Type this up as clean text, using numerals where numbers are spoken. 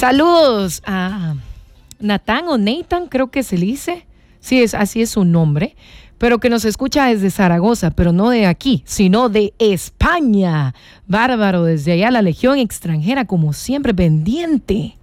Saludos a Nathan o Nathan, creo que se le dice. Sí, así es su nombre. Pero que nos escucha desde Zaragoza, pero no de aquí, sino de España. Bárbaro, desde allá la Legión extranjera, como siempre, pendiente